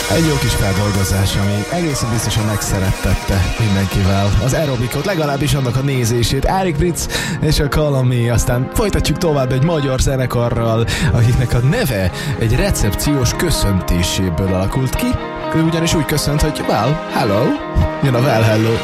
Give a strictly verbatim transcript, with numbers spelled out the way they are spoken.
Egy jó kis feldolgozás, ami egészen biztosan megszerettette mindenkivel az aerobikot, legalábbis annak a nézését. Eric Prydz és a Kalami, aztán folytatjuk tovább egy magyar zenekarral, akiknek a neve egy recepciós köszöntéséből alakult ki. Ő ugyanis úgy köszönt, hogy well, hello, jön a well, hello.